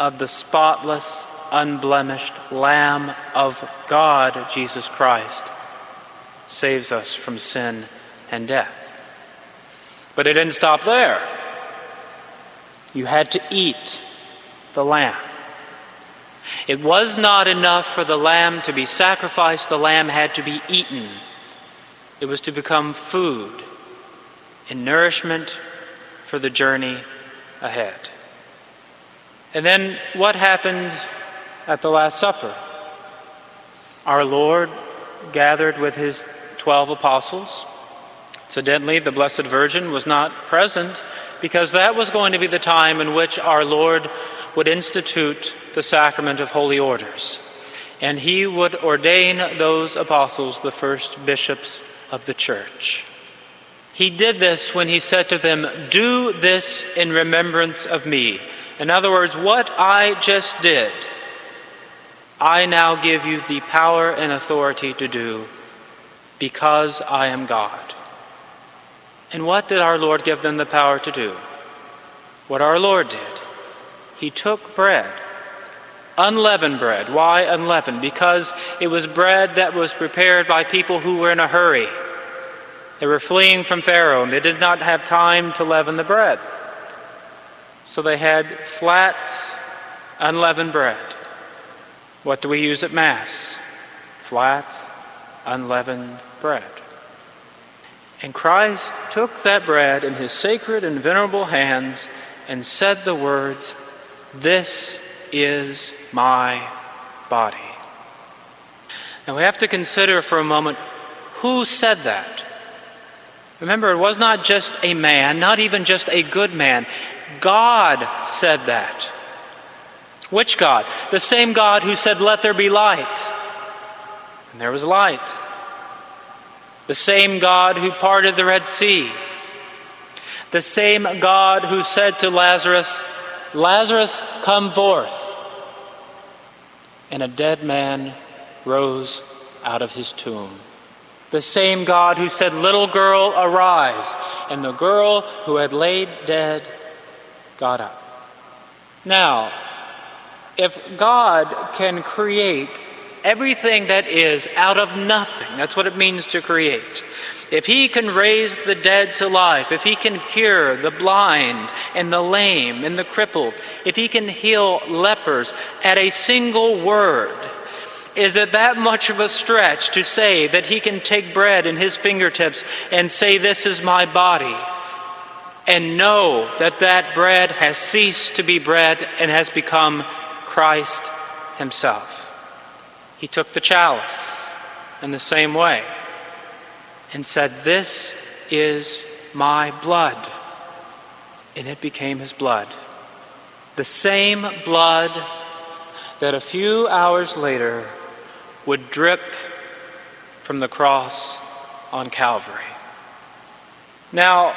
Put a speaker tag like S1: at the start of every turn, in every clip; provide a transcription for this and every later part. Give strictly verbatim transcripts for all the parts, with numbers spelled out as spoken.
S1: of the spotless, unblemished Lamb of God, Jesus Christ, saves us from sin and death. But it didn't stop there. You had to eat the lamb. It was not enough for the lamb to be sacrificed. The lamb had to be eaten. It was to become food and nourishment for the journey ahead. And then what happened at the Last Supper? Our Lord gathered with his twelve apostles. Incidentally, the Blessed Virgin was not present because that was going to be the time in which our Lord would institute the sacrament of holy orders. And he would ordain those apostles the first bishops of the church. He did this when he said to them, "Do this in remembrance of me." In other words, what I just did, I now give you the power and authority to do because I am God. And what did our Lord give them the power to do? What our Lord did. He took bread, unleavened bread. Why unleavened? Because it was bread that was prepared by people who were in a hurry. They were fleeing from Pharaoh, and they did not have time to leaven the bread. So they had flat, unleavened bread. What do we use at Mass? Flat, unleavened bread. And Christ took that bread in his sacred and venerable hands and said the words, "This is my body." Now we have to consider for a moment who said that. Remember, it was not just a man, not even just a good man. God said that. Which God? The same God who said, "Let there be light." And there was light. The same God who parted the Red Sea. The same God who said to Lazarus, "Lazarus, come forth." And a dead man rose out of his tomb. The same God who said, "Little girl, arise." And the girl who had laid dead got up. Now, if God can create everything that is out of nothing, that's what it means to create. If he can raise the dead to life, if he can cure the blind and the lame and the crippled, if he can heal lepers at a single word, is it that much of a stretch to say that he can take bread in his fingertips and say, "This is my body," and know that that bread has ceased to be bread and has become Christ himself? He took the chalice in the same way and said, "This is my blood." And it became his blood. The same blood that a few hours later would drip from the cross on Calvary. Now,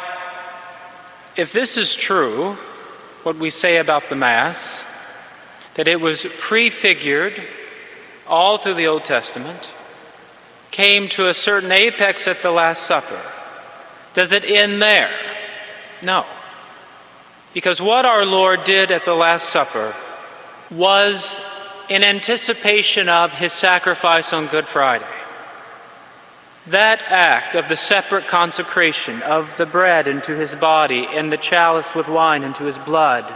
S1: if this is true, what we say about the Mass, that it was prefigured all through the Old Testament, came to a certain apex at the Last Supper, does it end there? No. Because what our Lord did at the Last Supper was in anticipation of his sacrifice on Good Friday. That act of the separate consecration of the bread into his body and the chalice with wine into his blood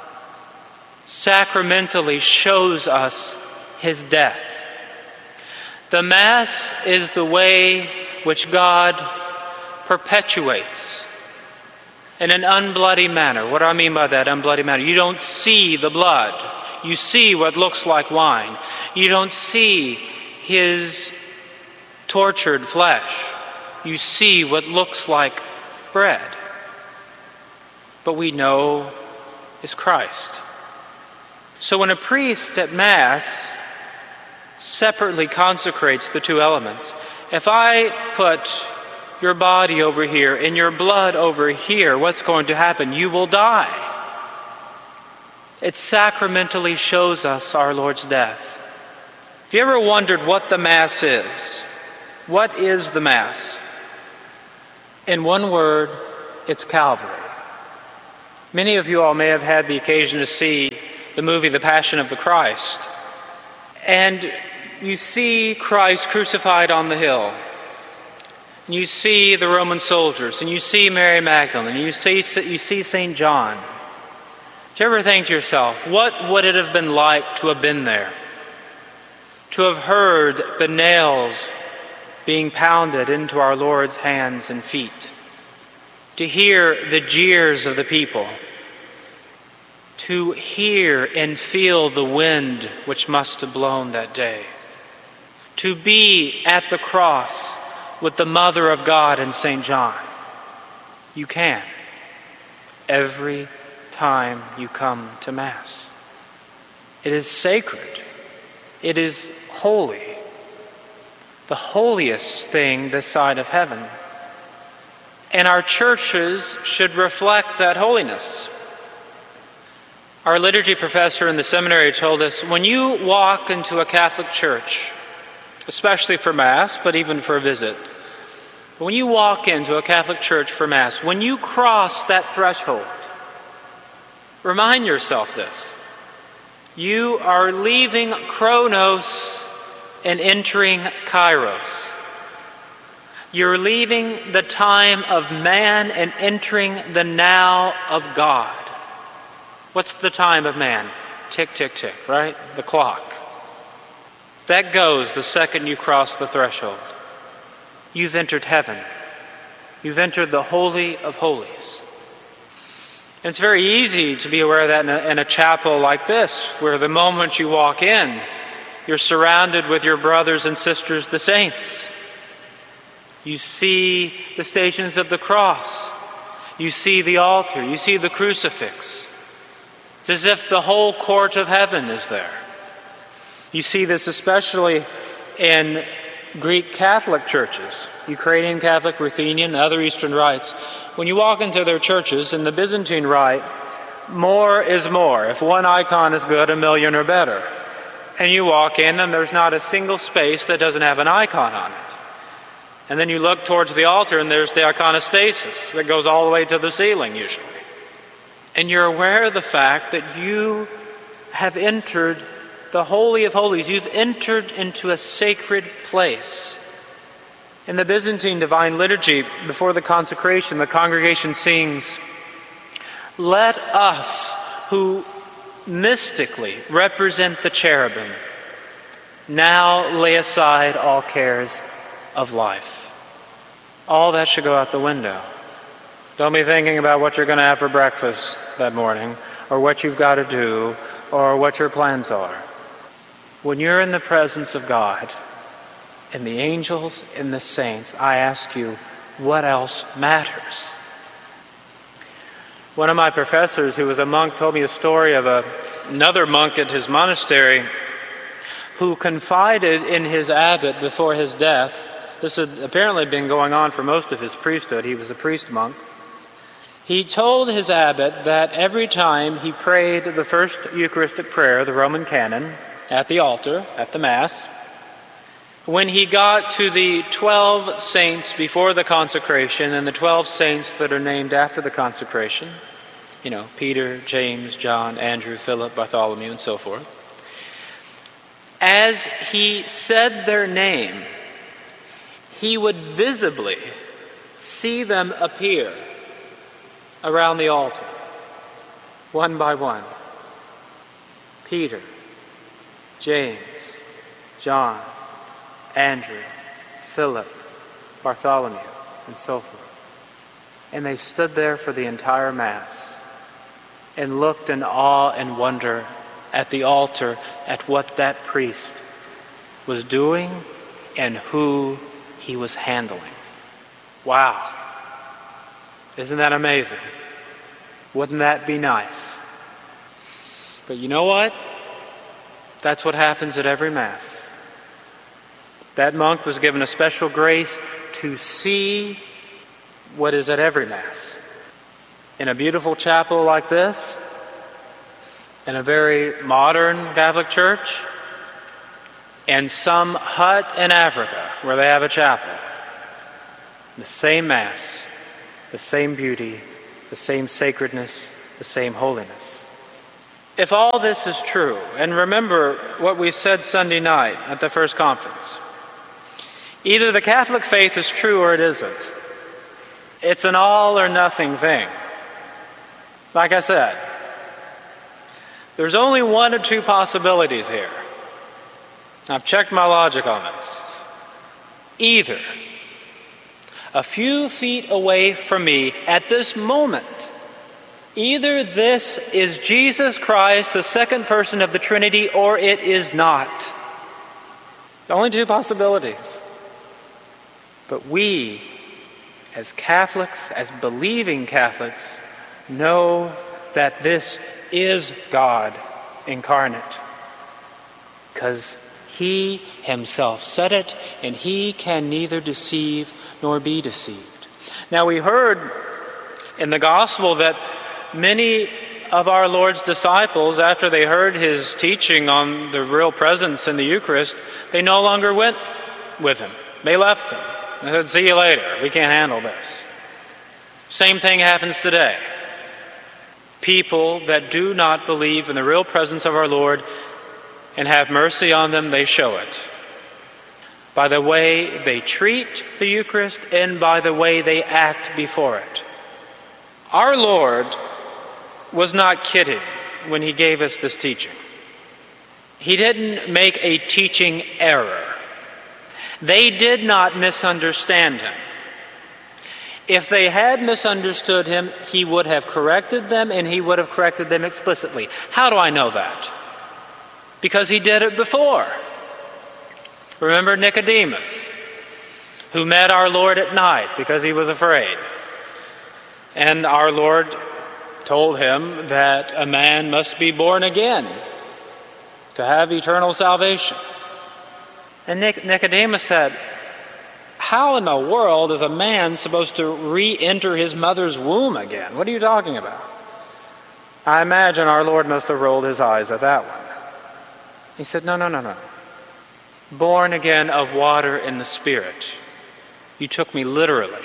S1: sacramentally shows us his death. The Mass is the way which God perpetuates in an unbloody manner. What do I mean by that, unbloody manner? You don't see the blood. You see what looks like wine. You don't see his tortured flesh. You see what looks like bread. But we know is Christ. So when a priest at Mass separately consecrates the two elements, if I put your body over here and your blood over here, what's going to happen? You will die. It sacramentally shows us our Lord's death. Have you ever wondered what the Mass is? What is the Mass? In one word, it's Calvary. Many of you all may have had the occasion to see the movie The Passion of the Christ. And you see Christ crucified on the hill. And you see the Roman soldiers, and you see Mary Magdalene, and you see, you see Saint John. Do you ever think to yourself, what would it have been like to have been there? To have heard the nails being pounded into our Lord's hands and feet? To hear the jeers of the people? To hear and feel the wind which must have blown that day? To be at the cross with the Mother of God and Saint John? You can. Every time you come to Mass. It is sacred. It is holy. The holiest thing this side of heaven. And our churches should reflect that holiness. Our liturgy professor in the seminary told us, when you walk into a Catholic church, especially for Mass, but even for a visit, when you walk into a Catholic church for Mass, when you cross that threshold, remind yourself this. You are leaving Chronos and entering Kairos. You're leaving the time of man and entering the now of God. What's the time of man? Tick, tick, tick, right? The clock. That goes the second you cross the threshold. You've entered heaven. You've entered the Holy of Holies. And it's very easy to be aware of that in a, in a chapel like this, where the moment you walk in, you're surrounded with your brothers and sisters, the saints. You see the Stations of the Cross. You see the altar. You see the crucifix. It's as if the whole court of heaven is there. You see this especially in Greek Catholic churches, Ukrainian Catholic, Ruthenian, other Eastern rites. When you walk into their churches, in the Byzantine rite, more is more. If one icon is good, a million are better. And you walk in and there's not a single space that doesn't have an icon on it. And then you look towards the altar and there's the iconostasis that goes all the way to the ceiling usually. And you're aware of the fact that you have entered the Holy of Holies. You've entered into a sacred place. In the Byzantine Divine Liturgy, before the consecration, the congregation sings, "Let us who mystically represent the cherubim now lay aside all cares of life." All that should go out the window. Don't be thinking about what you're going to have for breakfast that morning, or what you've got to do, or what your plans are. When you're in the presence of God, and the angels and the saints, I ask you, what else matters? One of my professors, who was a monk, told me a story of a, another monk at his monastery who confided in his abbot before his death. This had apparently been going on for most of his priesthood. He was a priest monk. He told his abbot that every time he prayed the first Eucharistic prayer, the Roman canon, at the altar, at the Mass, when he got to the twelve saints before the consecration and the twelve saints that are named after the consecration, you know, Peter, James, John, Andrew, Philip, Bartholomew, and so forth, as he said their name, he would visibly see them appear around the altar, one by one. Peter, James, John, Andrew, Philip, Bartholomew, and so forth. And they stood there for the entire Mass and looked in awe and wonder at the altar at what that priest was doing and who he was handling. Wow. Isn't that amazing? Wouldn't that be nice? But you know what? That's what happens at every Mass. That monk was given a special grace to see what is at every Mass. In a beautiful chapel like this, in a very modern Catholic church, and some hut in Africa where they have a chapel. The same Mass, the same beauty, the same sacredness, the same holiness. If all this is true, and remember what we said Sunday night at the first conference, either the Catholic faith is true or it isn't. It's an all or nothing thing. Like I said, there's only one or two possibilities here. I've checked my logic on this. Either a few feet away from me at this moment, either this is Jesus Christ, the second person of the Trinity, or it is not. The only two possibilities. But we, as Catholics, as believing Catholics, know that this is God incarnate. Because he himself said it, and he can neither deceive nor be deceived. Now we heard in the gospel that many of our Lord's disciples, after they heard his teaching on the real presence in the Eucharist, they no longer went with him. They left him. They said, "See you later. We can't handle this." Same thing happens today. People that do not believe in the real presence of our Lord and have mercy on them, they show it by the way they treat the Eucharist and by the way they act before it. Our Lord was not kidding when he gave us this teaching. He didn't make a teaching error. They did not misunderstand him. If they had misunderstood him, he would have corrected them, and he would have corrected them explicitly. How do I know that? Because he did it before. Remember Nicodemus, who met our Lord at night because he was afraid. And our Lord told him that a man must be born again to have eternal salvation. And Nic- Nicodemus said, "How in the world is a man supposed to re-enter his mother's womb again? What are you talking about?" I imagine our Lord must have rolled his eyes at that one. He said, no, no, no, no. Born again of water and the Spirit. You took me literally.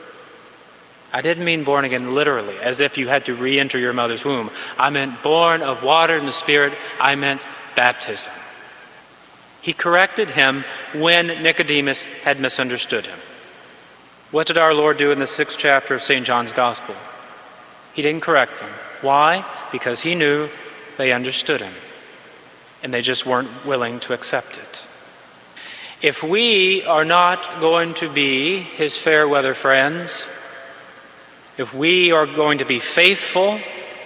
S1: I didn't mean born again literally, as if you had to re-enter your mother's womb. I meant born of water and the Spirit. I meant baptism. He corrected him when Nicodemus had misunderstood him. What did our Lord do in the sixth chapter of Saint John's Gospel? He didn't correct them. Why? Because he knew they understood him, and they just weren't willing to accept it. If we are not going to be his fair weather friends, if we are going to be faithful,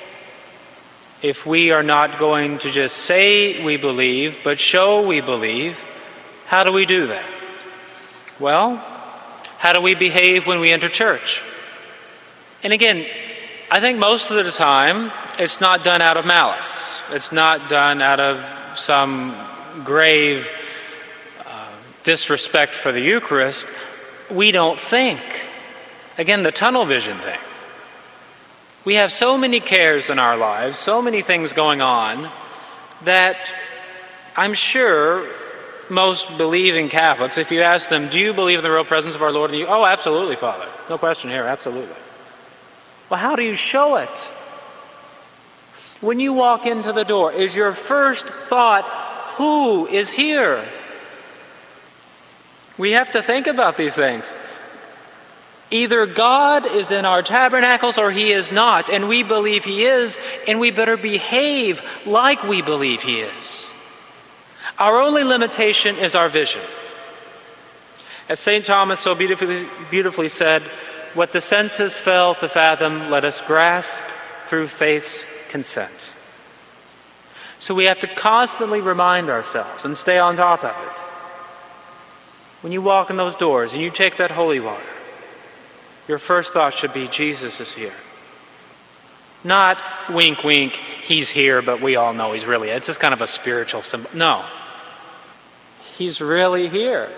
S1: if we are not going to just say we believe, but show we believe, how do we do that? Well, how do we behave when we enter church? And again, I think most of the time, it's not done out of malice. It's not done out of some grave uh, disrespect for the Eucharist. We don't think. Again, the tunnel vision thing. We have so many cares in our lives, so many things going on, that I'm sure most believing Catholics, if you ask them, do you believe in the real presence of our Lord? And you, oh, absolutely, Father. No question here, absolutely. Well, how do you show it? When you walk into the door, is your first thought, who is here? We have to think about these things. Either God is in our tabernacles or he is not, and we believe he is, and we better behave like we believe he is. Our only limitation is our vision. As Saint Thomas so beautifully, beautifully said, what the senses fail to fathom, let us grasp through faith's consent. So we have to constantly remind ourselves and stay on top of it. When you walk in those doors and you take that holy water, your first thought should be, Jesus is here. Not wink, wink, he's here, but we all know he's really, it's just kind of a spiritual symbol. No. He's really here.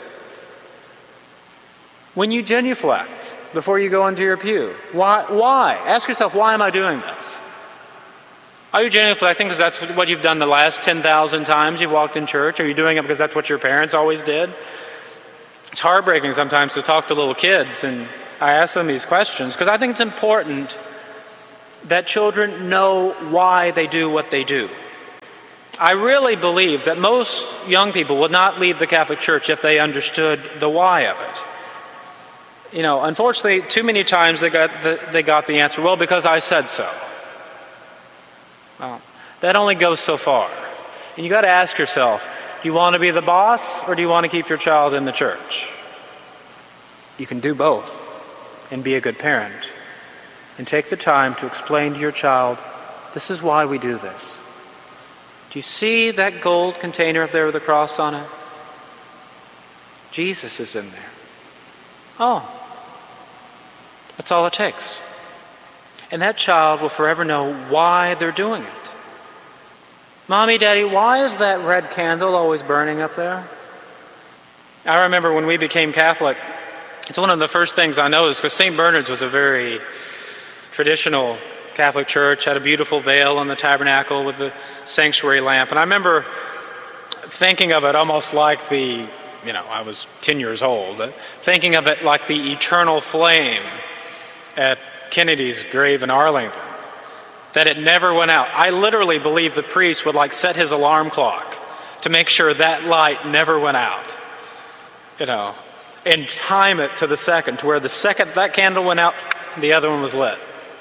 S1: When you genuflect before you go into your pew, why? Why? Ask yourself, why am I doing this? Are you genuflecting because that's what you've done the last ten thousand times you've walked in church? Are you doing it because that's what your parents always did? It's heartbreaking sometimes to talk to little kids, and I ask them these questions because I think it's important that children know why they do what they do. I really believe that most young people would not leave the Catholic Church if they understood the why of it. You know, unfortunately, too many times they got the, they got the answer, well, because I said so. Well, that only goes so far. And you got to ask yourself, do you want to be the boss or do you want to keep your child in the church? You can do both and be a good parent. And take the time to explain to your child, this is why we do this. Do you see that gold container up there with a cross on it? Jesus is in there. Oh, that's all it takes. And that child will forever know why they're doing it. Mommy, Daddy, why is that red candle always burning up there? I remember when we became Catholic, it's one of the first things I noticed, because Saint Bernard's was a very traditional Catholic church, had a beautiful veil on the tabernacle with the sanctuary lamp. And I remember thinking of it almost like the, you know, I was ten years old, thinking of it like the eternal flame at Kennedy's grave in Arlington, that it never went out. I literally believe the priest would like set his alarm clock to make sure that light never went out, you know, and time it to the second, to where the second that candle went out, the other one was lit.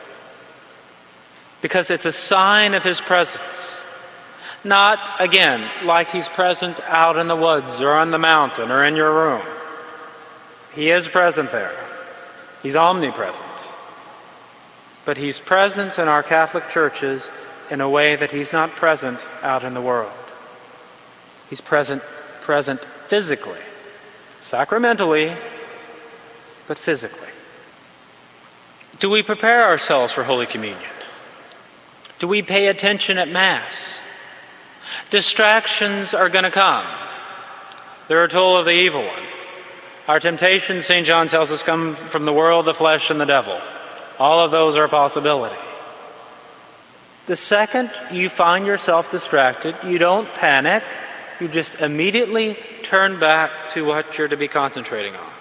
S1: Because it's a sign of his presence. Not, again, like he's present out in the woods or on the mountain or in your room. He is present there. He's omnipresent. But he's present in our Catholic churches in a way that he's not present out in the world. He's present, present physically, sacramentally, but physically. Do we prepare ourselves for Holy Communion? Do we pay attention at Mass? Distractions are going to come. They're a tool of the evil one. Our temptations, Saint John tells us, come from the world, the flesh, and the devil. All of those are a possibility. The second you find yourself distracted, you don't panic. You just immediately turn back to what you're to be concentrating on.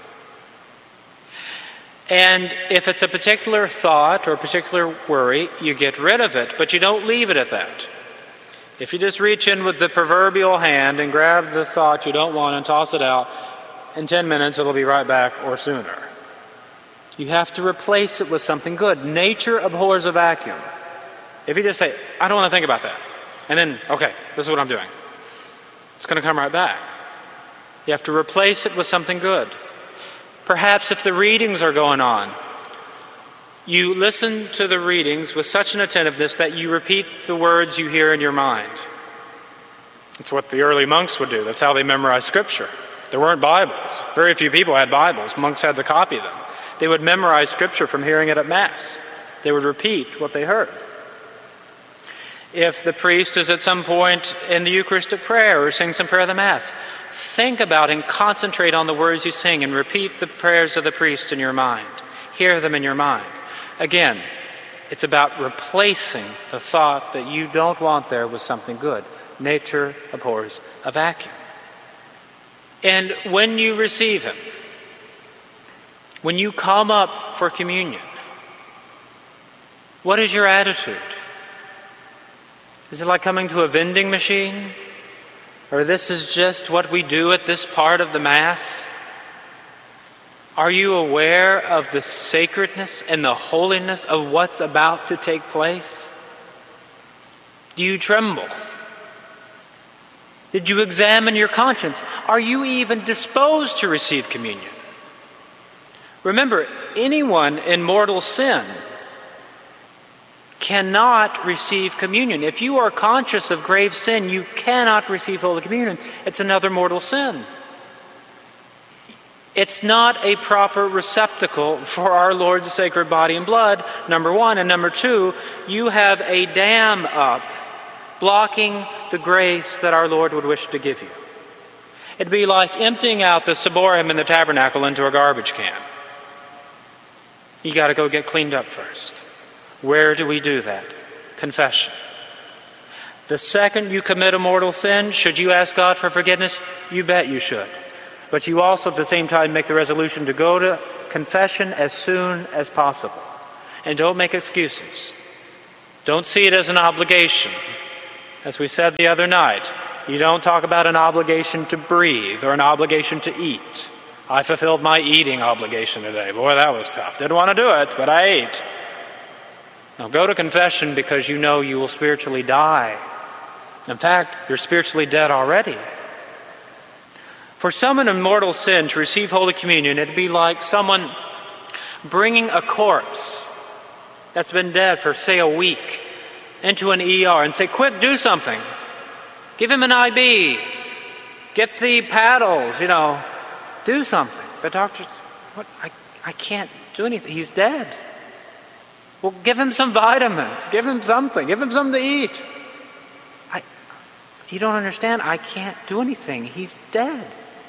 S1: And if it's a particular thought or a particular worry, you get rid of it, but you don't leave it at that. If you just reach in with the proverbial hand and grab the thought you don't want and toss it out, in ten minutes it'll be right back or sooner. You have to replace it with something good. Nature abhors a vacuum. If you just say, I don't want to think about that, and then, okay, this is what I'm doing, it's going to come right back. You have to replace it with something good. Perhaps if the readings are going on, you listen to the readings with such an attentiveness that you repeat the words you hear in your mind. It's what the early monks would do. That's how they memorized Scripture. There weren't Bibles. Very few people had Bibles. Monks had to copy them. They would memorize Scripture from hearing it at Mass. They would repeat what they heard. If the priest is at some point in the Eucharistic prayer or sings some prayer of the Mass, think about and concentrate on the words you sing and repeat the prayers of the priest in your mind. Hear them in your mind. Again, it's about replacing the thought that you don't want there with something good. Nature abhors a vacuum. And when you receive him, when you come up for communion, what is your attitude? Is it like coming to a vending machine? Or this is just what we do at this part of the Mass? Are you aware of the sacredness and the holiness of what's about to take place? Do you tremble? Did you examine your conscience? Are you even disposed to receive communion? Remember, anyone in mortal sin cannot receive communion. If you are conscious of grave sin, you cannot receive Holy Communion. It's another mortal sin. It's not a proper receptacle for our Lord's sacred body and blood, number one. And number two, you have a dam up blocking the grace that our Lord would wish to give you. It'd be like emptying out the ciborium in the tabernacle into a garbage can. You got to go get cleaned up first. Where do we do that? Confession. The second you commit a mortal sin, should you ask God for forgiveness? You bet you should. But you also at the same time make the resolution to go to confession as soon as possible. And don't make excuses. Don't see it as an obligation. As we said the other night, you don't talk about an obligation to breathe or an obligation to eat. I fulfilled my eating obligation today. Boy, that was tough. Didn't want to do it, but I ate. Now go to confession because you know you will spiritually die. In fact, you're spiritually dead already. For someone in mortal sin to receive Holy Communion, it'd be like someone bringing a corpse that's been dead for, say, a week into an E R and say, quick, do something. Give him an I V. Get the paddles, you know. Do something. The doctor, what? I, I can't do anything. He's dead. Well, give him some vitamins. Give him something. Give him something to eat. I, you don't understand. I can't do anything. He's dead.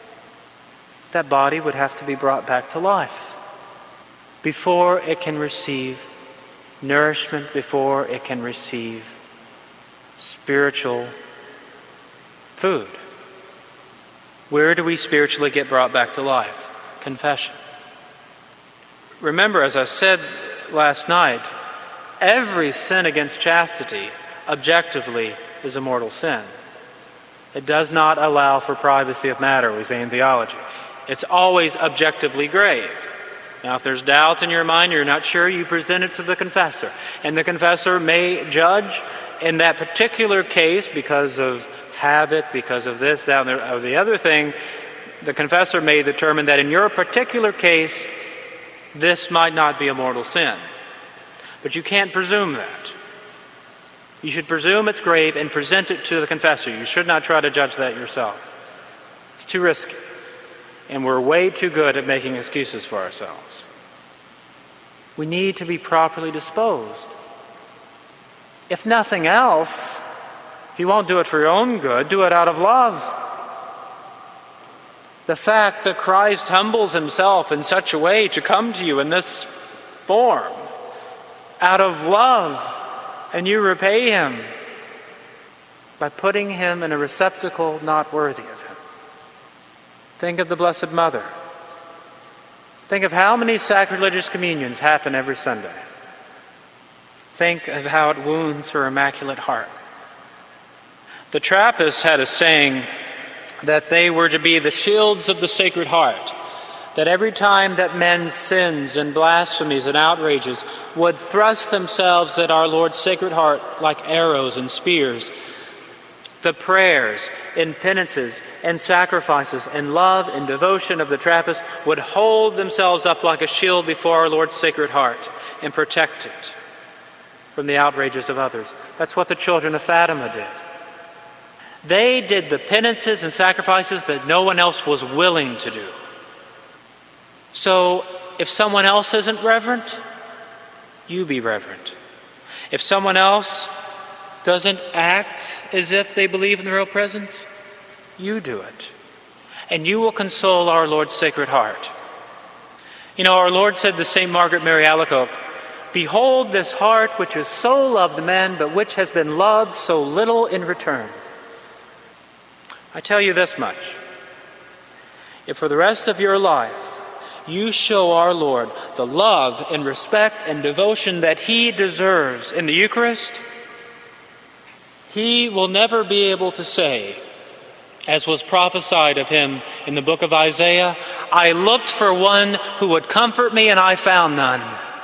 S1: That body would have to be brought back to life before it can receive nourishment, before it can receive spiritual food. Where do we spiritually get brought back to life? Confession. Remember, as I said last night, every sin against chastity, objectively, is a mortal sin. It does not allow for privacy of matter, we say in theology. It's always objectively grave. Now, if there's doubt in your mind, you're not sure, you present it to the confessor. And the confessor may judge in that particular case because of habit, because of this, that, or the other thing. The confessor may determine that in your particular case, this might not be a mortal sin. But you can't presume that. You should presume it's grave and present it to the confessor. You should not try to judge that yourself. It's too risky. And we're way too good at making excuses for ourselves. We need to be properly disposed. If nothing else, if you won't do it for your own good, do it out of love. The fact that Christ humbles himself in such a way to come to you in this form, out of love, and you repay him by putting him in a receptacle not worthy of him. Think of the Blessed Mother. Think of how many sacrilegious communions happen every Sunday. Think of how it wounds her immaculate heart. The Trappists had a saying that they were to be the shields of the Sacred Heart, that every time that men's sins and blasphemies and outrages would thrust themselves at our Lord's Sacred Heart like arrows and spears, the prayers and penances and sacrifices and love and devotion of the Trappists would hold themselves up like a shield before our Lord's Sacred Heart and protect it from the outrages of others. That's what the children of Fatima did. They did the penances and sacrifices that no one else was willing to do. So if someone else isn't reverent, you be reverent. If someone else doesn't act as if they believe in the real presence, you do it. And you will console our Lord's Sacred Heart. You know, our Lord said to Saint Margaret Mary Alacoque, "Behold this heart which is so loved men, but which has been loved so little in return." I tell you this much. If for the rest of your life you show our Lord the love and respect and devotion that he deserves in the Eucharist, he will never be able to say, as was prophesied of him in the book of Isaiah, "I looked for one who would comfort me and I found none."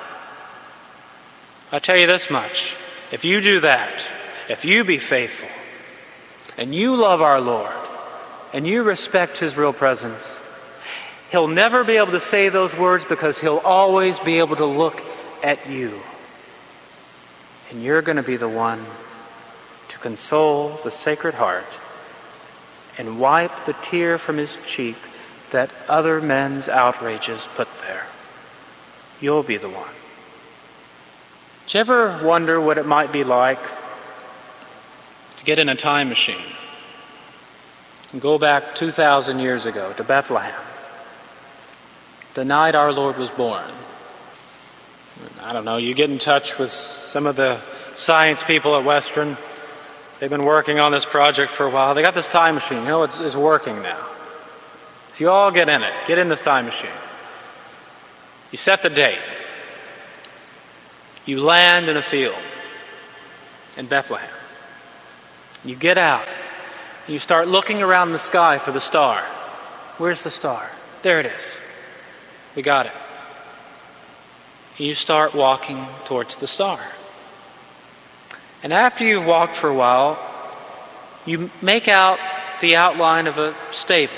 S1: I tell you this much, if you do that, if you be faithful, and you love our Lord, and you respect his real presence, he'll never be able to say those words because he'll always be able to look at you. And you're going to be the one to console the Sacred Heart and wipe the tear from his cheek that other men's outrages put there. You'll be the one. Did you ever wonder what it might be like to get in a time machine and go back two thousand years ago to Bethlehem, the night our Lord was born? I don't know, you get in touch with some of the science people at Western. They've been working on this project for a while. They got this time machine. You know, it's, it's working now. So you all get in it. Get in this time machine. You set the date. You land in a field. in Bethlehem. You get out, and you start looking around the sky for the star. Where's the star? There it is. We got it. You start walking towards the star. And after you've walked for a while, you make out the outline of a stable.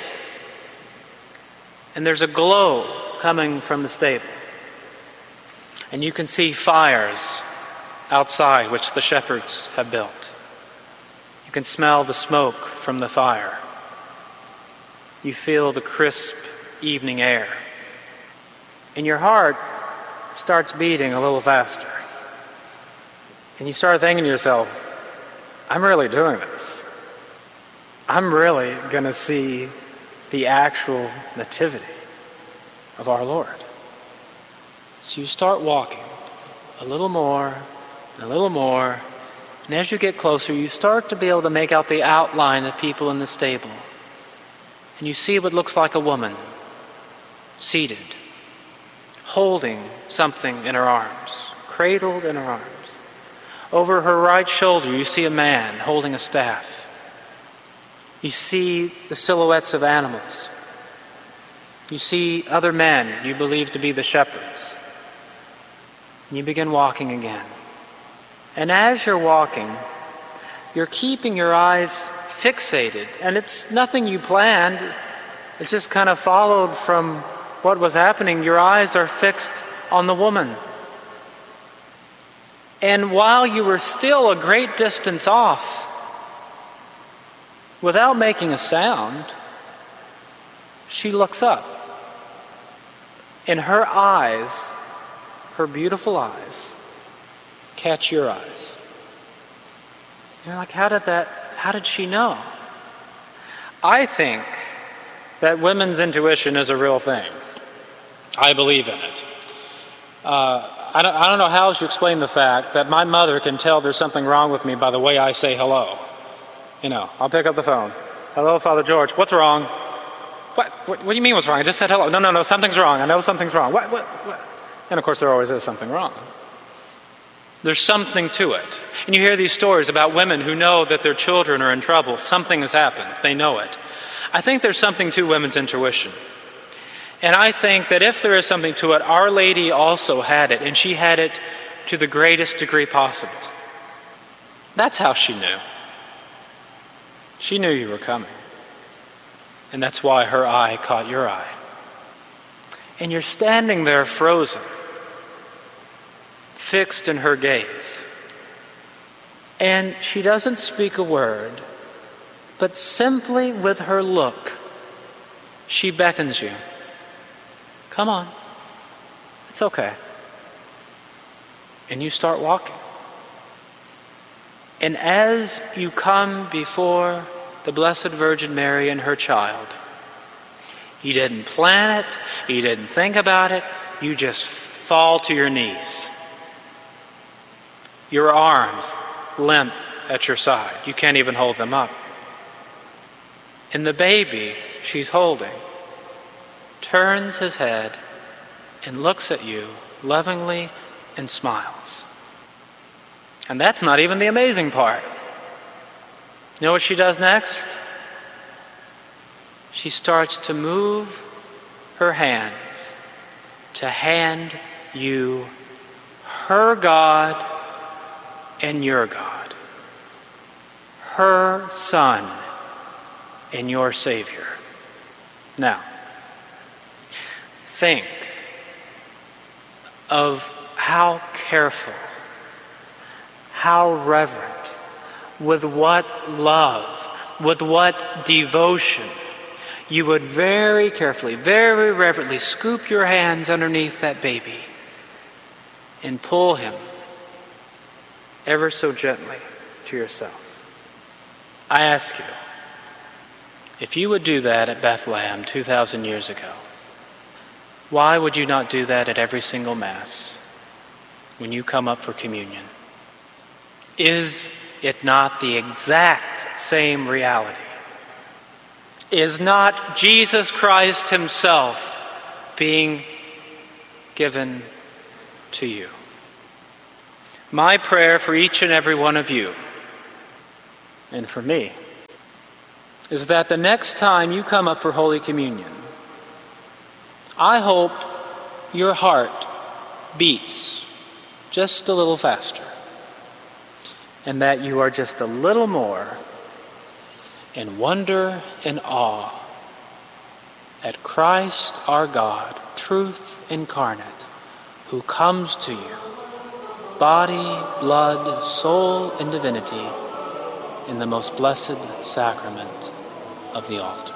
S1: And there's a glow coming from the stable. And you can see fires outside which the shepherds have built. You can smell the smoke from the fire. You feel the crisp evening air. And your heart starts beating a little faster. And you start thinking to yourself, I'm really doing this. I'm really going to see the actual nativity of our Lord. So you start walking a little more, and a little more, and as you get closer, you start to be able to make out the outline of people in the stable. And you see what looks like a woman, seated, holding something in her arms, cradled in her arms. Over her right shoulder, you see a man holding a staff. You see the silhouettes of animals. You see other men you believe to be the shepherds. And you begin walking again. And as you're walking, you're keeping your eyes fixated. And it's nothing you planned. It's just kind of followed from what was happening. Your eyes are fixed on the woman. And while you were still a great distance off, without making a sound, she looks up. And her eyes, her beautiful eyes, catch your eyes. You're like, how did that, how did she know? I think that women's intuition is a real thing. I believe in it. Uh, I don't, I don't know how to explain the fact that my mother can tell there's something wrong with me by the way I say hello. You know, I'll pick up the phone. Hello, Father George. What's wrong? What, what, what do you mean what's wrong? I just said hello. No, no, no, something's wrong. I know something's wrong. What, what, what? And of course there always is something wrong. There's something to it. And you hear these stories about women who know that their children are in trouble. Something has happened. They know it. I think there's something to women's intuition. And I think that if there is something to it, Our Lady also had it, and she had it to the greatest degree possible. That's how she knew. She knew you were coming. And that's why her eye caught your eye. And you're standing there frozen, fixed in her gaze. And she doesn't speak a word, but simply with her look, she beckons you. Come on. It's okay. And you start walking. And as you come before the Blessed Virgin Mary and her child, you didn't plan it, you didn't think about it, you just fall to your knees. Your arms limp at your side. You can't even hold them up. And the baby she's holding turns his head and looks at you lovingly and smiles. And that's not even the amazing part. You know what she does next? She starts to move her hands to hand you her God and your God, her Son and your Savior. Now, think of how careful, how reverent, with what love, with what devotion you would very carefully, very reverently scoop your hands underneath that baby and pull him ever so gently to yourself. I ask you, if you would do that at Bethlehem two thousand years ago, why would you not do that at every single Mass when you come up for communion? Is it not the exact same reality? Is not Jesus Christ himself being given to you? My prayer for each and every one of you, and for me, is that the next time you come up for Holy Communion, I hope your heart beats just a little faster, and that you are just a little more in wonder and awe at Christ our God, truth incarnate, who comes to you, body, blood, soul, and divinity, in the most blessed sacrament of the altar.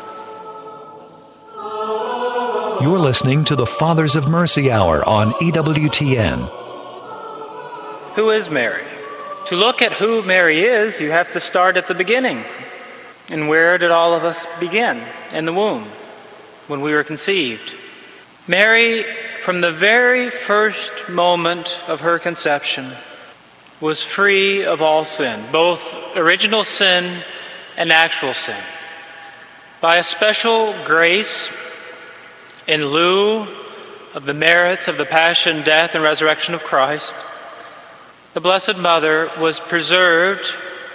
S2: You're listening to the Fathers of Mercy Hour on E W T N.
S1: Who is Mary? To look at who Mary is, you have to start at the beginning. And where did all of us begin? In the womb, when we were conceived. Mary, from the very first moment of her conception, was free of all sin, both original sin and actual sin. By a special grace, in lieu of the merits of the passion, death, and resurrection of Christ, the Blessed Mother was preserved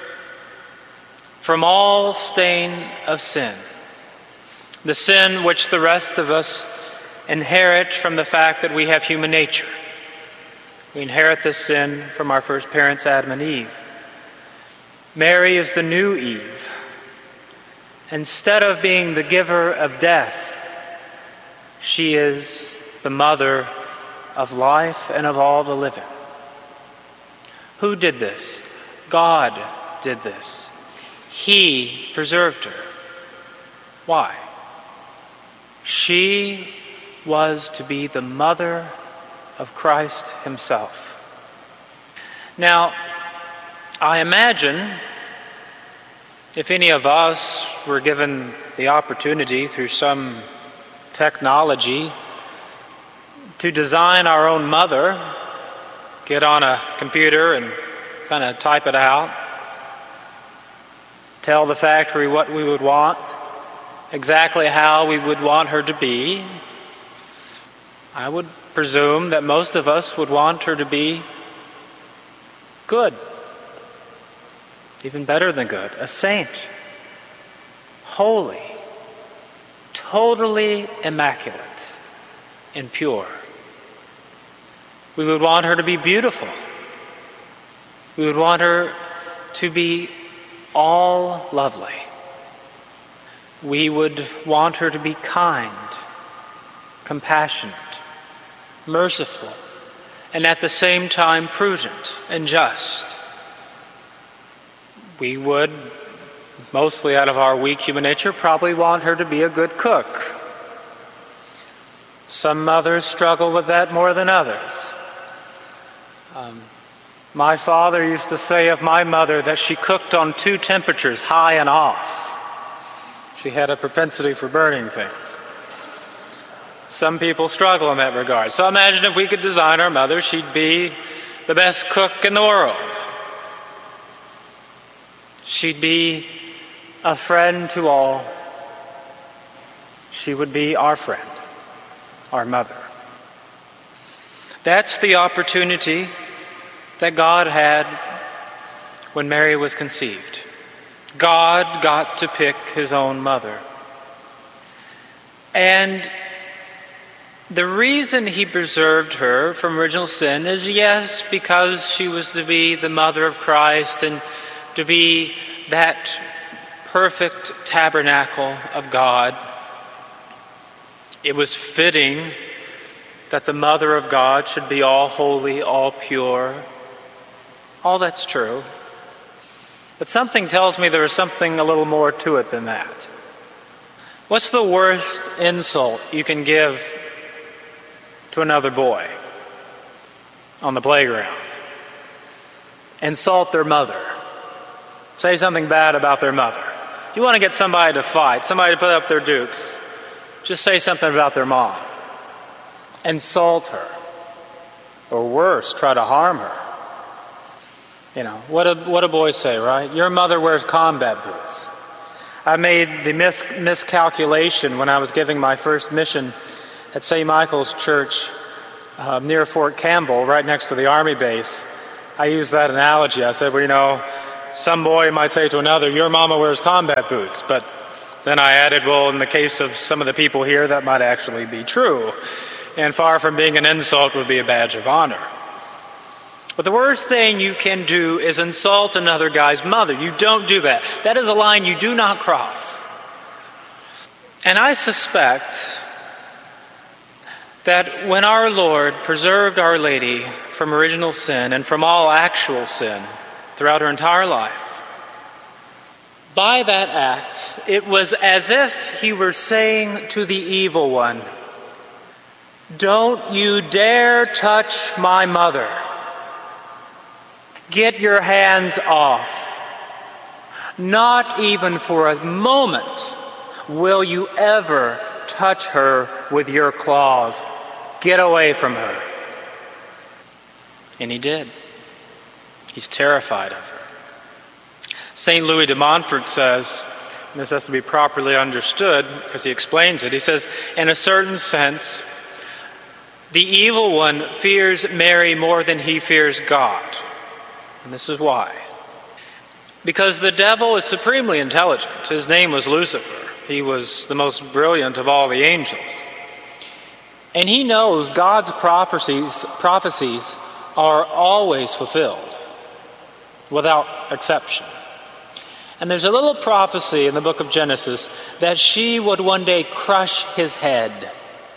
S1: from all stain of sin, the sin which the rest of us inherit from the fact that we have human nature. We inherit this sin from our first parents, Adam and Eve. Mary is the new Eve. Instead of being the giver of death, she is the mother of life and of all the living. Who did this? God did this. He preserved her. Why? She was to be the mother of Christ himself. Now, I imagine if any of us were given the opportunity through some technology to design our own mother, get on a computer and kind of type it out, tell the factory what we would want, exactly how we would want her to be, I would presume that most of us would want her to be good, even better than good, a saint, holy, totally immaculate and pure. We would want her to be beautiful. We would want her to be all lovely. We would want her to be kind, compassionate, merciful, and at the same time prudent and just. We would, mostly out of our weak human nature, probably want her to be a good cook. Some mothers struggle with that more than others. Um, my father used to say of my mother that she cooked on two temperatures, high and off. She had a propensity for burning things. Some people struggle in that regard. So imagine if we could design our mother, she'd be the best cook in the world. She'd be a friend to all. She would be our friend, our mother. That's the opportunity that God had when Mary was conceived. God got to pick his own mother. And the reason he preserved her from original sin is, yes, because she was to be the mother of Christ and to be that perfect tabernacle of God. It was fitting that the mother of God should be all holy, all pure. All that's true. But something tells me there is something a little more to it than that. What's the worst insult you can give to another boy on the playground? Insult their mother. Say something bad about their mother. You want to get somebody to fight, somebody to put up their dukes, just say something about their mom. Insult her. Or worse, try to harm her. You know, what do, what do boys say, right? Your mother wears combat boots. I made the mis- miscalculation when I was giving my first mission at Saint Michael's Church uh, near Fort Campbell, right next to the Army base, I used that analogy. I said, well, you know, some boy might say to another, your mama wears combat boots. But then I added, well, in the case of some of the people here, that might actually be true. And far from being an insult, would be a badge of honor. But the worst thing you can do is insult another guy's mother. You don't do that. That is a line you do not cross. And I suspect that when our Lord preserved Our Lady from original sin and from all actual sin throughout her entire life, by that act, it was as if he were saying to the evil one, don't you dare touch my mother. Get your hands off. Not even for a moment will you ever touch her with your claws. Get away from her. And he did. He's terrified of her. Saint Louis de Montfort says, and this has to be properly understood because he explains it, he says, in a certain sense, the evil one fears Mary more than he fears God. And this is why. Because the devil is supremely intelligent. His name was Lucifer. He was the most brilliant of all the angels. And he knows God's prophecies, prophecies are always fulfilled, without exception. And there's a little prophecy in the book of Genesis that she would one day crush his head.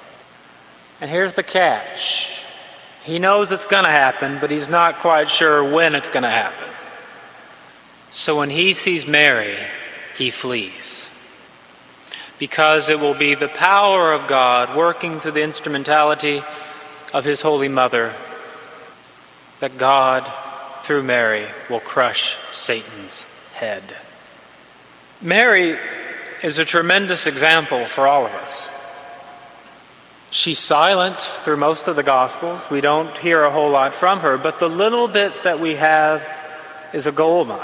S1: And here's the catch. He knows it's going to happen, but he's not quite sure when it's going to happen. So when he sees Mary, he flees. Because it will be the power of God working through the instrumentality of his Holy Mother that God, through Mary, will crush Satan's head. Mary is a tremendous example for all of us. She's silent through most of the Gospels. We don't hear a whole lot from her, but the little bit that we have is a gold mine.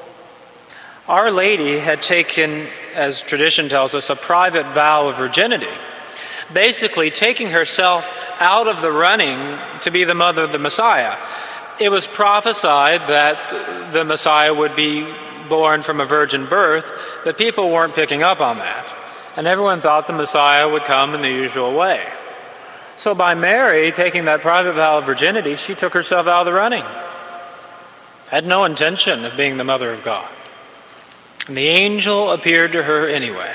S1: Our Lady had taken, as tradition tells us, a private vow of virginity, basically taking herself out of the running to be the mother of the Messiah. It was prophesied that the Messiah would be born from a virgin birth, but people weren't picking up on that. And everyone thought the Messiah would come in the usual way. So by Mary taking that private vow of virginity, she took herself out of the running. Had no intention of being the mother of God. And the angel appeared to her anyway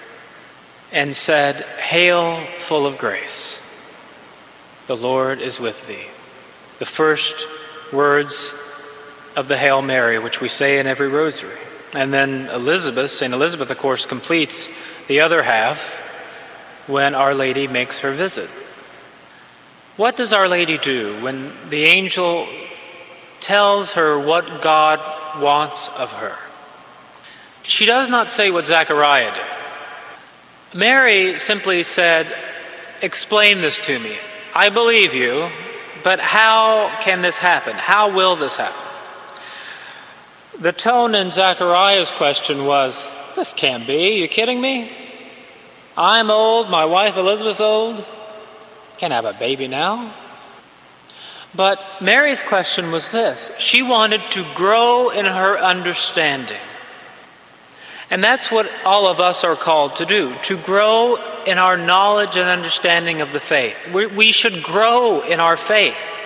S1: and said, "Hail, full of grace, the Lord is with thee." The first words of the Hail Mary, which we say in every rosary. And then Elizabeth, Saint Elizabeth, of course, completes the other half when Our Lady makes her visit. What does Our Lady do when the angel tells her what God wants of her? She does not say what Zechariah did. Mary simply said, "Explain this to me. I believe you, but how can this happen? How will this happen?" The tone in Zechariah's question was, "This can't be. You kidding me? I'm old, my wife Elizabeth's old. Can't have a baby now." But Mary's question was this. She wanted to grow in her understanding. And that's what all of us are called to do, to grow in our knowledge and understanding of the faith. We, we should grow in our faith.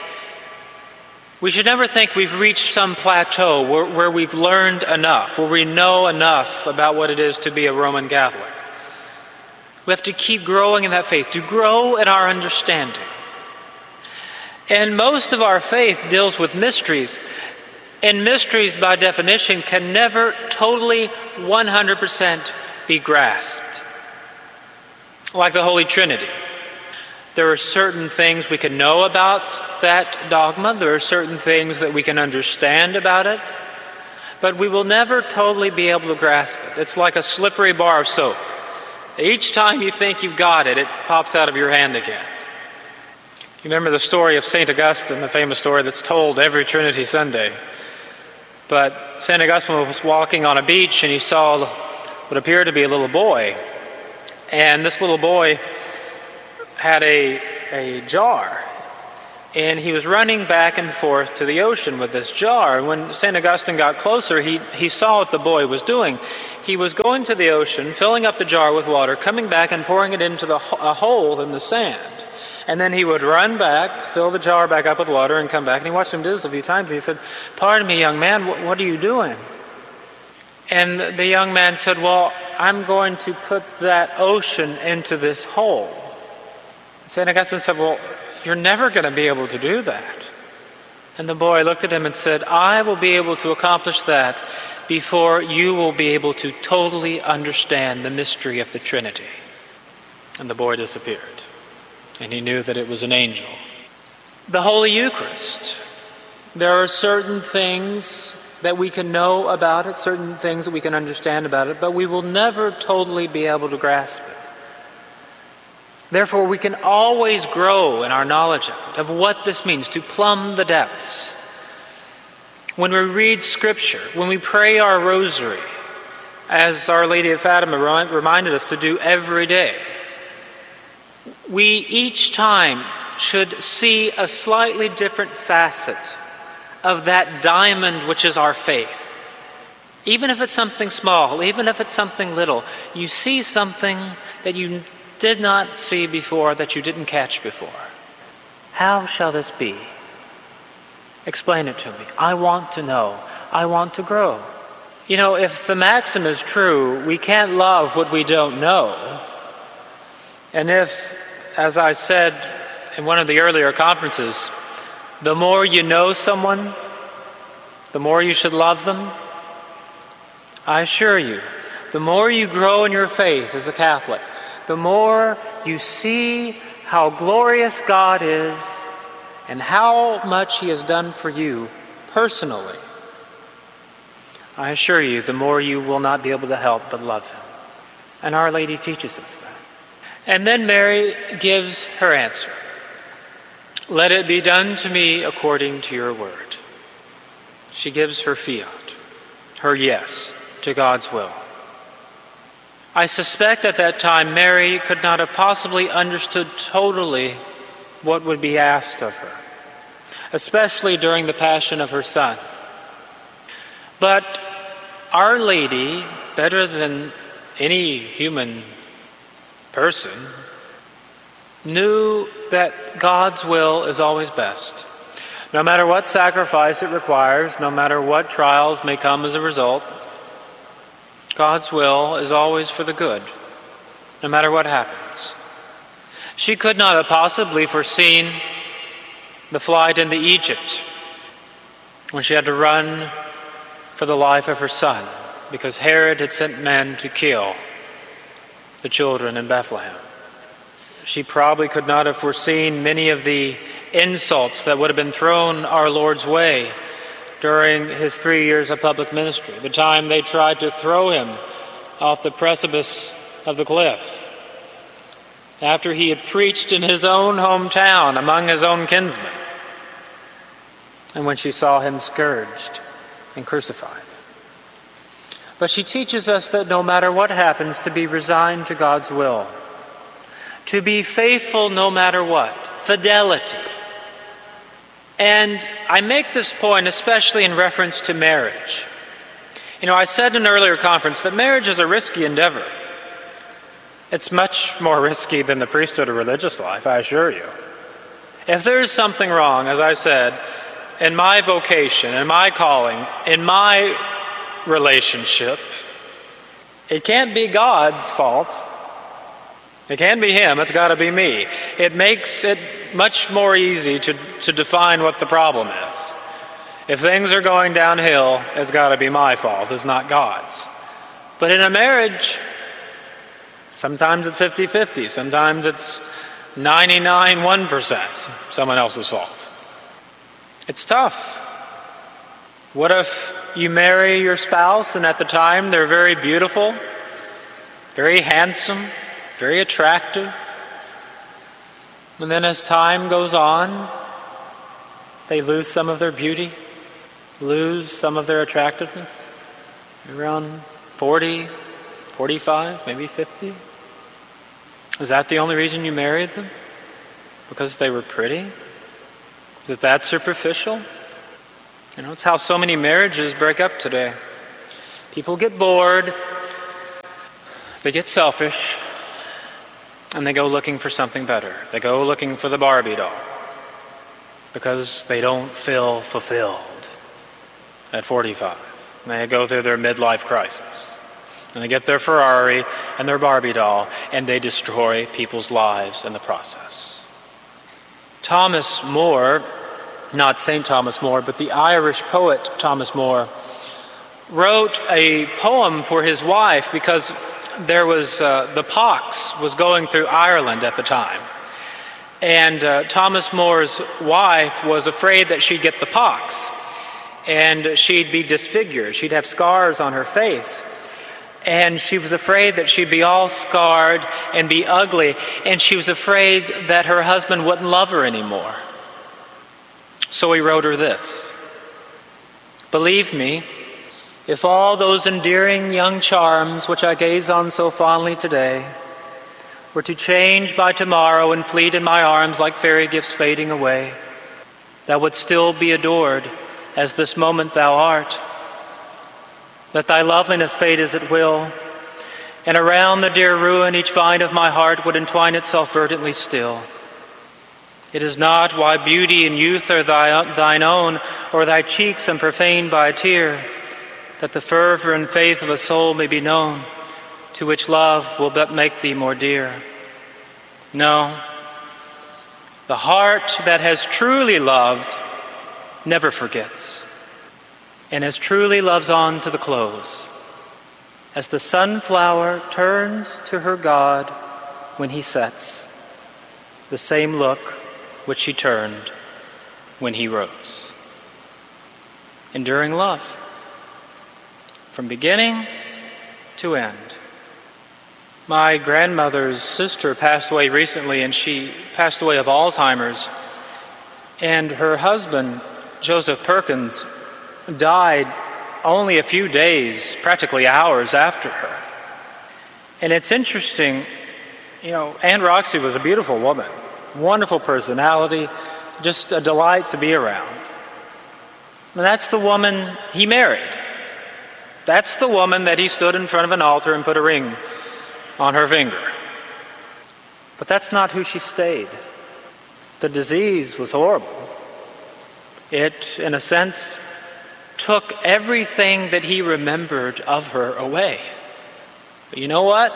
S1: We should never think we've reached some plateau where, where we've learned enough, where we know enough about what it is to be a Roman Catholic. We have to keep growing in that faith, to grow in our understanding. And most of our faith deals with mysteries. And mysteries, by definition, can never totally one hundred percent be grasped. Like the Holy Trinity. There are certain things we can know about that dogma. There are certain things that we can understand about it. But we will never totally be able to grasp it. It's like a slippery bar of soap. Each time you think you've got it, it pops out of your hand again. You remember the story of Saint Augustine, the famous story that's told every Trinity Sunday. But Saint Augustine was walking on a beach and he saw what appeared to be a little boy. And this little boy had a, a jar. And he was running back and forth to the ocean with this jar. And when Saint Augustine got closer, he, he saw what the boy was doing. He was going to the ocean, filling up the jar with water, coming back and pouring it into the, a hole in the sand. And then he would run back, fill the jar back up with water, and come back. And he watched him do this a few times. He said, "Pardon me, young man, what, what are you doing?" And the young man said, "Well, I'm going to put that ocean into this hole." Saint Augustine said, "Well, you're never going to be able to do that." And the boy looked at him and said, "I will be able to accomplish that before you will be able to totally understand the mystery of the Trinity." And the boy disappeared. And he knew that it was an angel. The Holy Eucharist. There are certain things that we can know about it, certain things that we can understand about it, but we will never totally be able to grasp it. Therefore, we can always grow in our knowledge of it, of what this means, to plumb the depths. When we read Scripture, when we pray our rosary, as Our Lady of Fatima reminded us to do every day, we each time should see a slightly different facet of that diamond which is our faith. Even if it's something small, even if it's something little, you see something that you did not see before, that you didn't catch before. How shall this be? Explain it to me. I want to know. I want to grow. You know, if the maxim is true, we can't love what we don't know. And if, as I said in one of the earlier conferences, the more you know someone, the more you should love them, I assure you, the more you grow in your faith as a Catholic, the more you see how glorious God is and how much He has done for you personally, I assure you, the more you will not be able to help but love Him. And Our Lady teaches us that. And then Mary gives her answer. "Let it be done to me according to your word." She gives her fiat, her yes to God's will. I suspect at that time Mary could not have possibly understood totally what would be asked of her, especially during the passion of her Son. But Our Lady, better than any human person, knew that God's will is always best. No matter what sacrifice it requires, no matter what trials may come as a result, God's will is always for the good, no matter what happens. She could not have possibly foreseen the flight into Egypt when she had to run for the life of her son because Herod had sent men to kill the children in Bethlehem. She probably could not have foreseen many of the insults that would have been thrown our Lord's way during his three years of public ministry, the time they tried to throw him off the precipice of the cliff, after he had preached in his own hometown among his own kinsmen, and when she saw him scourged and crucified. But she teaches us that no matter what happens, to be resigned to God's will, to be faithful no matter what, fidelity. And I make this point especially in reference to marriage. You know, I said in an earlier conference that marriage is a risky endeavor. It's much more risky than the priesthood or religious life, I assure you. If there's something wrong, as I said, in my vocation, in my calling, in my relationship, it can't be God's fault. It can't be Him, it's got to be me. It makes it much more easy to, to define what the problem is. If things are going downhill, it's got to be my fault, it's not God's. But in a marriage, sometimes it's fifty-fifty, sometimes it's ninety-nine one percent someone else's fault. It's tough. What if you marry your spouse and at the time they're very beautiful, very handsome, very attractive, and then as time goes on, they lose some of their beauty, lose some of their attractiveness, around forty, forty-five, maybe fifty? Is that the only reason you married them? Because they were pretty? Is it that superficial? You know, it's how so many marriages break up today. People get bored, they get selfish, and they go looking for something better. They go looking for the Barbie doll because they don't feel fulfilled at forty-five. And they go through their midlife crisis. And they get their Ferrari and their Barbie doll, and they destroy people's lives in the process. Thomas More, not Saint Thomas More, but the Irish poet Thomas More, wrote a poem for his wife because there was uh, the pox was going through Ireland at the time. And uh, Thomas More's wife was afraid that she'd get the pox and she'd be disfigured. She'd have scars on her face. And she was afraid that she'd be all scarred and be ugly. And she was afraid that her husband wouldn't love her anymore. So he wrote her this: "Believe me, if all those endearing young charms which I gaze on so fondly today were to change by tomorrow and fleet in my arms like fairy gifts fading away, thou wouldst still be adored as this moment thou art. Let thy loveliness fade as it will, and around the dear ruin each vine of my heart would entwine itself verdantly still. It is not why beauty and youth are thy, thine own, or thy cheeks unprofaned by a tear, that the fervor and faith of a soul may be known, to which love will but make thee more dear. No, the heart that has truly loved never forgets, and as truly loves on to the close, as the sunflower turns to her God when he sets, the same look which he turned when he rose." Enduring love, from beginning to end. My grandmother's sister passed away recently, and she passed away of Alzheimer's, and her husband, Joseph Perkins, died only a few days, practically hours after her. And it's interesting, you know, Aunt Roxy was a beautiful woman, wonderful personality, just a delight to be around. And that's the woman he married. That's the woman that he stood in front of an altar and put a ring on her finger. But that's not who she stayed. The disease was horrible. It, in a sense, took everything that he remembered of her away. But you know what?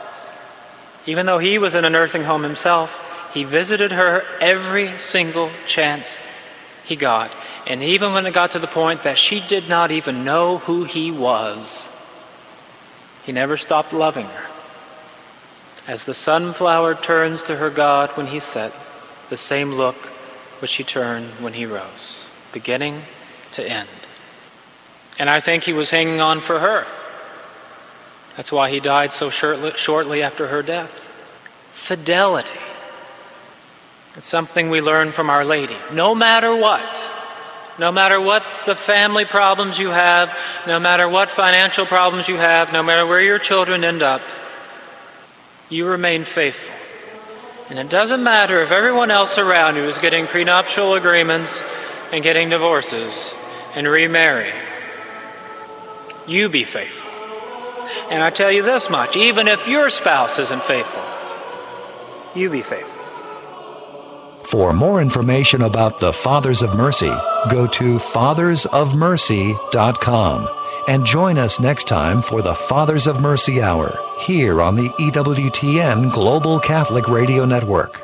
S1: Even though he was in a nursing home himself, he visited her every single chance he got. And even when it got to the point that she did not even know who he was, he never stopped loving her. As the sunflower turns to her God when he set, the same look which he turned when he rose, beginning to end. And I think he was hanging on for her. That's why he died so shortly after her death. Fidelity. It's something we learn from Our Lady. No matter what, no matter what the family problems you have, no matter what financial problems you have, no matter where your children end up, you remain faithful. And it doesn't matter if everyone else around you is getting prenuptial agreements and getting divorces and remarrying. You be faithful. And I tell you this much, even if your spouse isn't faithful, you be faithful.
S2: For more information about the Fathers of Mercy, go to fathers of mercy dot com and join us next time for the Fathers of Mercy Hour here on the E W T N Global Catholic Radio Network.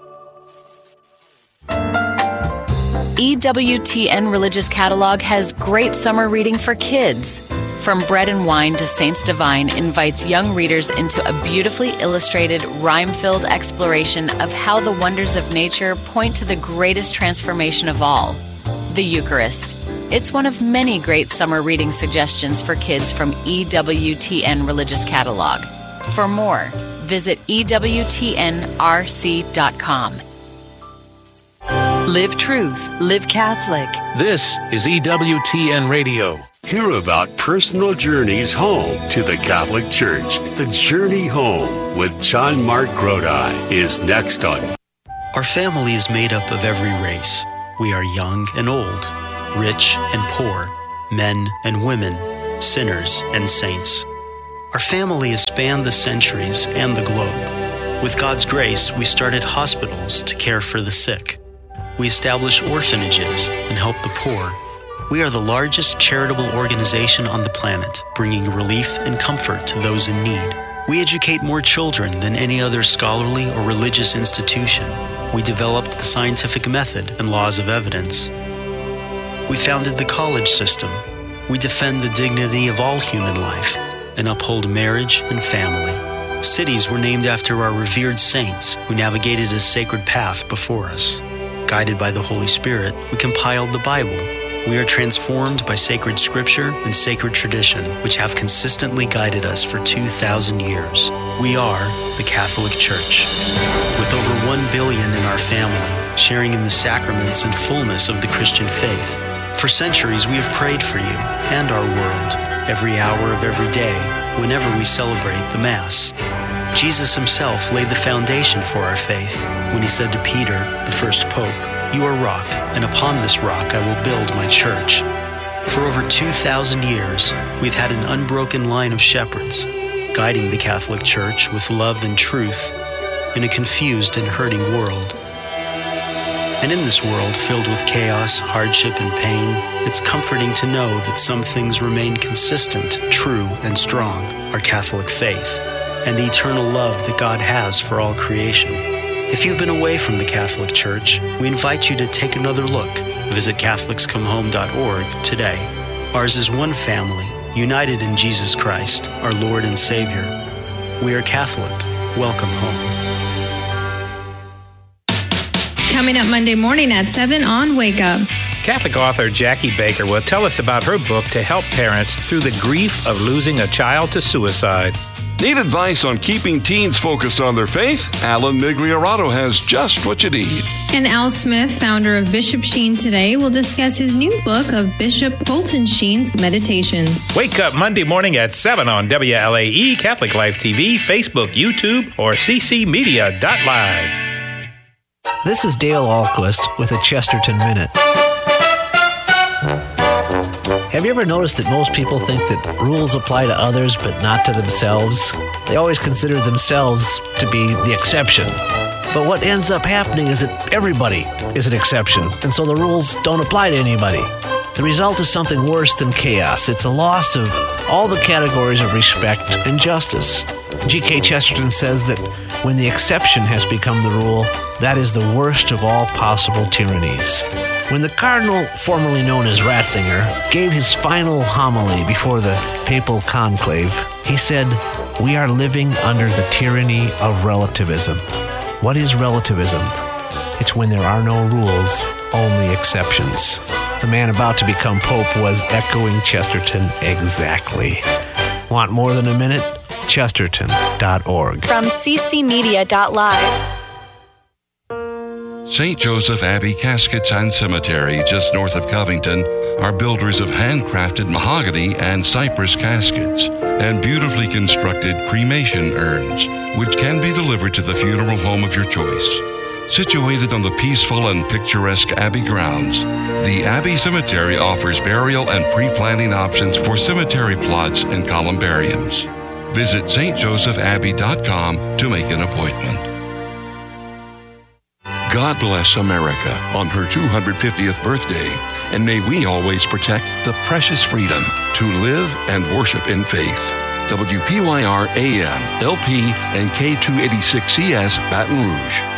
S3: E W T N Religious Catalog has great summer reading for kids. From Bread and Wine to Saints Divine invites young readers into a beautifully illustrated, rhyme-filled exploration of how the wonders of nature point to the greatest transformation of all, the Eucharist. It's one of many great summer reading suggestions for kids from E W T N Religious Catalog. For more, visit E W T N R C dot com.
S4: Live truth, live Catholic.
S5: This is E W T N Radio.
S6: Hear about personal journeys home to the Catholic Church. The Journey Home with John Mark Grodi is next on.
S7: Our family is made up of every race. We are young and old, rich and poor, men and women, sinners and saints. Our family has spanned the centuries and the globe. With God's grace, we started hospitals to care for the sick. We establish orphanages and help the poor. We are the largest charitable organization on the planet, bringing relief and comfort to those in need. We educate more children than any other scholarly or religious institution. We developed the scientific method and laws of evidence. We founded the college system. We defend the dignity of all human life and uphold marriage and family. Cities were named after our revered saints who navigated a sacred path before us. Guided by the Holy Spirit, we compiled the Bible. We are transformed by sacred scripture and sacred tradition, which have consistently guided us for two thousand years. We are the Catholic Church. With over one billion in our family, sharing in the sacraments and fullness of the Christian faith. For centuries, we have prayed for you and our world, every hour of every day, whenever we celebrate the Mass. Jesus himself laid the foundation for our faith when he said to Peter, the first pope, "You are rock, and upon this rock I will build my church." For over two thousand years, we've had an unbroken line of shepherds, guiding the Catholic Church with love and truth in a confused and hurting world. And in this world filled with chaos, hardship, and pain, it's comforting to know that some things remain consistent, true, and strong, our Catholic faith, and the eternal love that God has for all creation. If you've been away from the Catholic Church, we invite you to take another look. Visit Catholics Come Home dot org today. Ours is one family, united in Jesus Christ, our Lord and Savior. We are Catholic. Welcome home.
S8: Coming up Monday morning at seven on Wake Up.
S9: Catholic author Jackie Baker will tell us about her book to help parents through the grief of losing a child to suicide.
S10: Need advice on keeping teens focused on their faith? Alan Migliorato has just what you need.
S8: And Al Smith, founder of Bishop Sheen Today, will discuss his new book of Bishop Fulton Sheen's Meditations.
S9: Wake up Monday morning at seven on W L A E, Catholic Life T V, Facebook, YouTube, or c c media dot live.
S11: This is Dale Ahlquist with a Chesterton Minute. Have you ever noticed that most people think that rules apply to others but not to themselves? They always consider themselves to be the exception. But what ends up happening is that everybody is an exception, and so the rules don't apply to anybody. The result is something worse than chaos. It's a loss of all the categories of respect and justice. G K Chesterton says that when the exception has become the rule, that is the worst of all possible tyrannies. When the cardinal, formerly known as Ratzinger, gave his final homily before the papal conclave, he said, "We are living under the tyranny of relativism." What is relativism? It's when there are no rules, only exceptions. The man about to become pope was echoing Chesterton exactly. Want more than a minute? Chesterton dot org.
S12: From c c media dot live.
S10: Saint Joseph Abbey Caskets and Cemetery, just north of Covington, are builders of handcrafted mahogany and cypress caskets and beautifully constructed cremation urns, which can be delivered to the funeral home of your choice. Situated on the peaceful and picturesque Abbey grounds, the Abbey Cemetery offers burial and pre-planning options for cemetery plots and columbariums. Visit s t joseph abbey dot com to make an appointment. God bless America on her two hundred fiftieth birthday, and may we always protect the precious freedom to live and worship in faith. W P Y R A M, L P, and K two eighty-six C S, Baton Rouge.